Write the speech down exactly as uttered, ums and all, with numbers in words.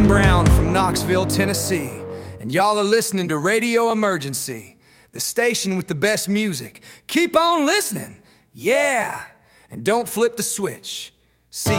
Brown from Knoxville, Tennessee, and y'all are listening to Radio Emergency, the station with the best music. Keep on listening, yeah, and don't flip the switch. See